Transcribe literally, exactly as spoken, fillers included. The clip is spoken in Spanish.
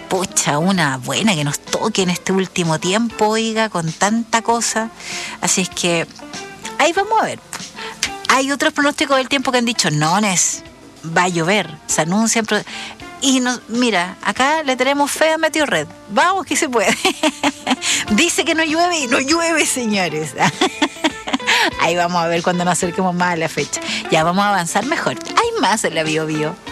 pucha, una buena que nos toque en este último tiempo, oiga, con tanta cosa. Así es que ahí vamos a ver. Hay otros pronósticos del tiempo que han dicho, no, Nes, va a llover, se anuncian... Pro- y nos, mira, acá le tenemos fe a Meteorred. Vamos que se puede. Dice que no llueve y no llueve, señores. Ahí vamos a ver cuando nos acerquemos más a la fecha. Ya vamos a avanzar mejor. Hay más en la Bio Bio.